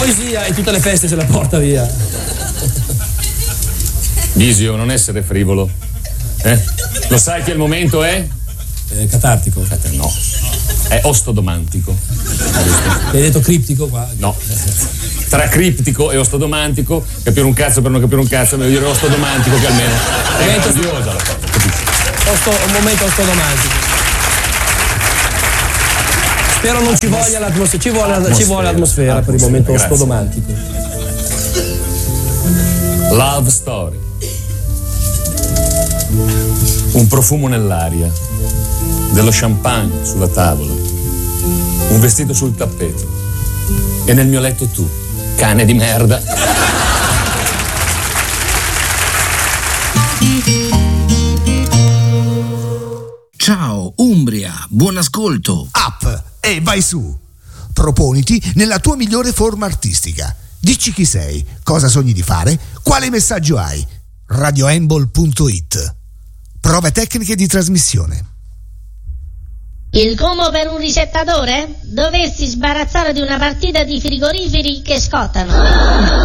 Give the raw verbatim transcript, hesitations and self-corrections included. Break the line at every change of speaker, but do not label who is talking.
poesia e tutte le feste se la porta via.
Visio, non essere frivolo. Eh? Lo sai che il momento è?
Eh, catartico.
Eh, no. È ostodomantico.
Hai detto criptico qua?
No. Tra criptico e ostodomantico, capire un cazzo per non capire un cazzo, meglio dire ostodomantico che almeno è grandiosa la cosa, capisci?
Osto, un momento ostodomantico. Spero non ci voglia l'atmosfera, ci vuole,
atmosfera,
ci vuole l'atmosfera per il momento
grazie.
ostodomantico.
Love story. Un profumo nell'aria, dello champagne sulla tavola, un vestito sul tappeto e nel mio letto tu, cane di merda.
Ciao Umbria, buon ascolto.
Up e vai su. Proponiti nella tua migliore forma artistica. Dici chi sei, cosa sogni di fare, quale messaggio hai. radioembol punto it. Prove tecniche di trasmissione.
Il combo per un risettatore? Doversi sbarazzare di una partita di frigoriferi che scottano.